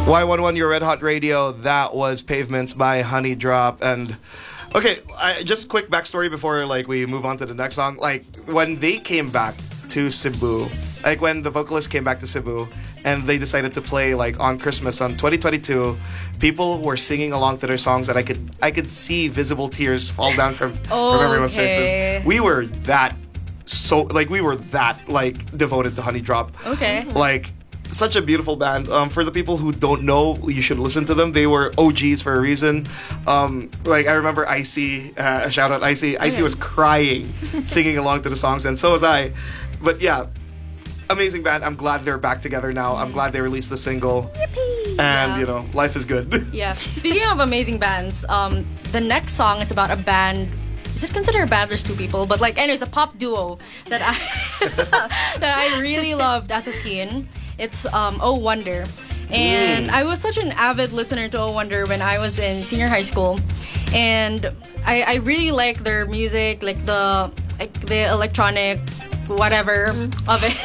Y11, your Red Hot Radio. That was Pavements by Honey Drop. And okay, just quick backstory before we move on to the next song. Like when they came back to Cebu, like when the vocalists came back to Cebu and they decided to play on Christmas on 2022, people were singing along to their songs, and I could see visible tears fall down from everyone's faces. We were that devoted to Honey Drop. Okay. Such a beautiful band. For the people who don't know, you should listen to them. They were OGs for a reason. I remember Icy, shout out Icy. Icy was crying, singing along to the songs, and so was I. But yeah, amazing band. I'm glad they're back together now. I'm glad they released the single. Yippee! And, life is good. Yeah. Speaking of amazing bands, the next song is about a band. Is it considered a band? There's two people, but anyways, a pop duo that I really loved as a teen. It's Oh Wonder. And I was such an avid listener to Oh Wonder when I was in senior high school. And I really like their music, the electronic whatever of it.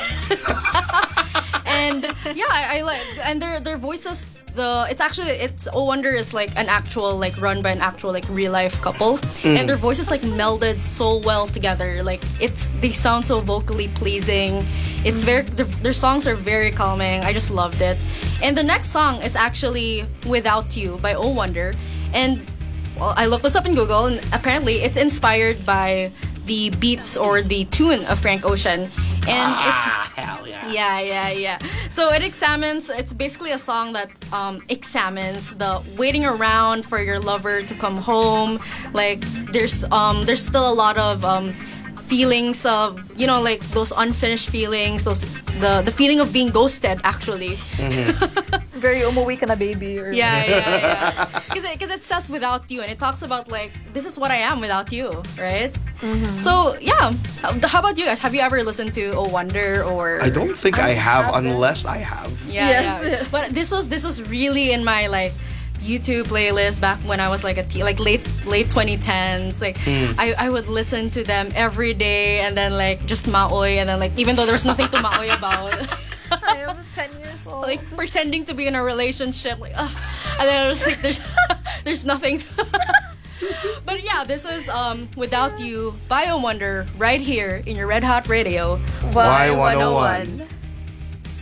And yeah, I like, and their voices, it's Oh Wonder is an actual run by an actual real life couple, and their voices melded so well together. They sound so vocally pleasing. It's their songs are very calming. I just loved it. And the next song is actually Without You by Oh Wonder, and I looked this up in Google, and apparently it's inspired by the beats or the tune of Frank Ocean. And hell yeah. Yeah. So it's basically a song that examines the waiting around for your lover to come home. There's still a lot of feelings of, those unfinished feelings, the feeling of being ghosted, actually. Mm-hmm. Very umuwi ka na, baby. Or Yeah. Because it says without you, and it talks about this is what I am without you, right? Mm-hmm. So yeah, how about you guys? Have you ever listened to Oh Wonder? Or I don't think I have unless I have. Yeah. But this was really in my YouTube playlist back when I was a teen, late 2010s. I would listen to them every day, and then just maoy, and then even though there was nothing to maoy about. I am 10 years old. Pretending to be in a relationship, and then I was there's nothing. But yeah, this is Without You by Oh Wonder right here in your Red Hot Radio. Y101.